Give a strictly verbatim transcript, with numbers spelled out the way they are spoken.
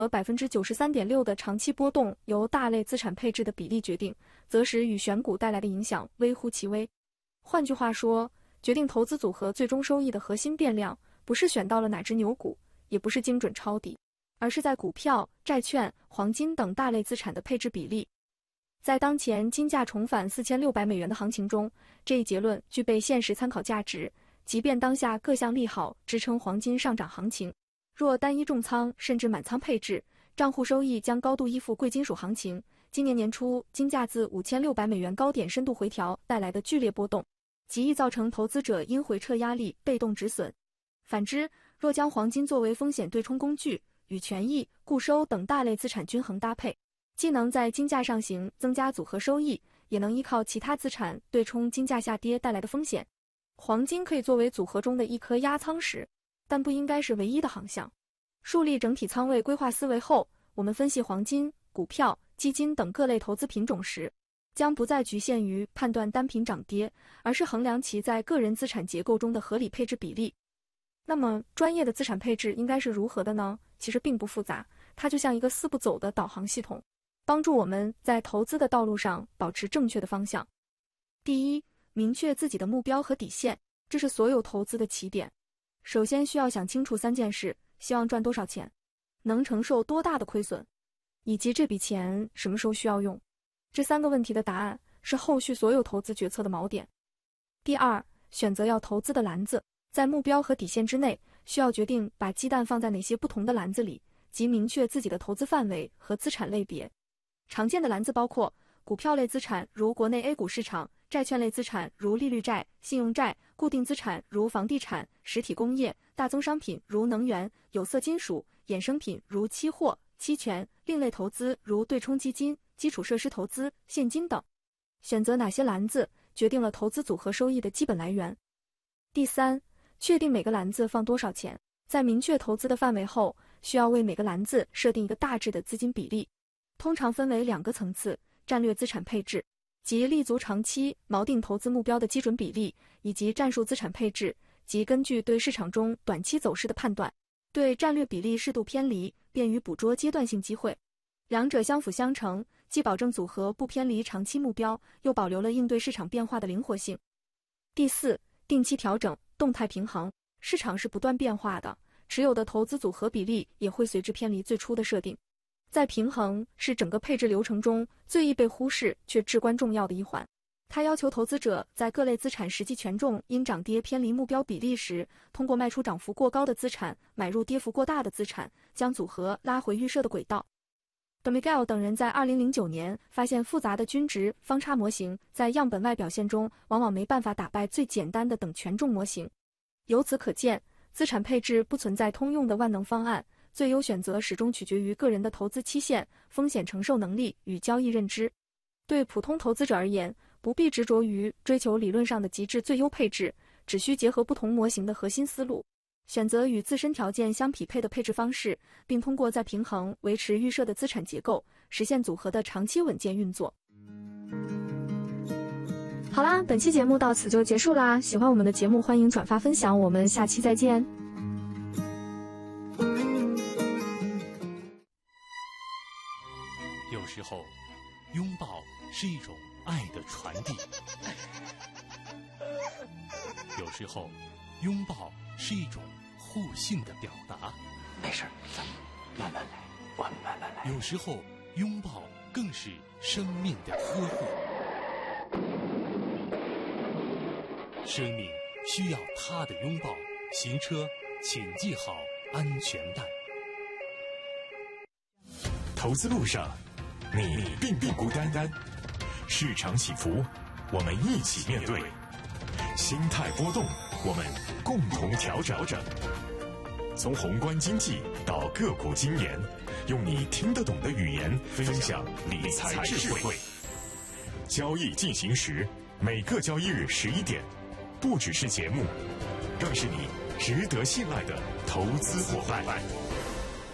而 百分之九十三点六 的长期波动由大类资产配置的比例决定，则使与选股带来的影响微乎其微。换句话说，决定投资组合最终收益的核心变量，不是选到了哪只牛股，也不是精准抄底，而是在股票、债券、黄金等大类资产的配置比例。在当前金价重返四千六百美元的行情中，这一结论具备现实参考价值。即便当下各项利好支撑黄金上涨行情，若单一重仓甚至满仓配置，账户收益将高度依附贵金属行情。今年年初，金价自五千六百美元高点深度回调带来的剧烈波动，极易造成投资者因回撤压力被动止损。反之，若将黄金作为风险对冲工具，与权益、固收等大类资产均衡搭配，既能在金价上行增加组合收益，也能依靠其他资产对冲金价下跌带来的风险。黄金可以作为组合中的一颗压舱石，但不应该是唯一的航向。树立整体仓位规划思维后，我们分析黄金、股票、基金等各类投资品种时，将不再局限于判断单品涨跌，而是衡量其在个人资产结构中的合理配置比例。那么，专业的资产配置应该是如何的呢？其实并不复杂，它就像一个四步走的导航系统，帮助我们在投资的道路上保持正确的方向。第一，明确自己的目标和底线，这是所有投资的起点。首先需要想清楚三件事：希望赚多少钱，能承受多大的亏损，以及这笔钱什么时候需要用。这三个问题的答案是后续所有投资决策的锚点。第二，选择要投资的篮子，在目标和底线之内，需要决定把鸡蛋放在哪些不同的篮子里，即明确自己的投资范围和资产类别。常见的篮子包括股票类资产如国内 A 股市场，债券类资产如利率债、信用债，固定资产如房地产、实体工业，大宗商品如能源、有色金属，衍生品如期货、期权，另类投资如对冲基金、基础设施投资、现金等。选择哪些篮子，决定了投资组合收益的基本来源。第三，确定每个篮子放多少钱。在明确投资的范围后，需要为每个篮子设定一个大致的资金比例，通常分为两个层次：战略资产配置，即立足长期锚定投资目标的基准比例，以及战术资产配置，即根据对市场中短期走势的判断，对战略比例适度偏离，便于捕捉阶段性机会。两者相辅相成，既保证组合不偏离长期目标，又保留了应对市场变化的灵活性。第四，定期调整，动态平衡。市场是不断变化的，持有的投资组合比例也会随之偏离最初的设定。在平衡是整个配置流程中最易被忽视却至关重要的一环。它要求投资者在各类资产实际权重因涨跌偏离目标比例时，通过卖出涨幅过高的资产，买入跌幅过大的资产，将组合拉回预设的轨道。De Miguel 等人在二零零九年发现，复杂的均值方差模型在样本外表现中往往没办法打败最简单的等权重模型。由此可见，资产配置不存在通用的万能方案，最优选择始终取决于个人的投资期限、风险承受能力与交易认知。对普通投资者而言，不必执着于追求理论上的极致最优配置，只需结合不同模型的核心思路，选择与自身条件相匹配的配置方式，并通过在平衡维持预设的资产结构，实现组合的长期稳健运作。好啦，本期节目到此就结束啦。喜欢我们的节目，欢迎转发分享，我们下期再见。 有时候，拥抱是一种爱的传递；有时候，拥抱是一种互信的表达。 没事，咱们慢慢来，我们慢慢来。 有时候，拥抱更是生命的呵护。生命需要他的拥抱，行车请系好安全带。 投资路上，你并不孤单单。市场起伏，我们一起面对；心态波动，我们共同调整。从宏观经济到个股经研，用你听得懂的语言分享理财智慧。交易进行时，每个交易日十一点，不只是节目，更是你值得信赖的投资伙伴。